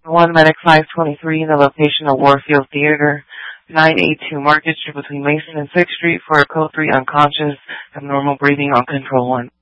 1 Medic 523 in the location of Warfield Theater, 982 Market Street between Mason and 6th Street for a code 3 unconscious, abnormal breathing on control 1.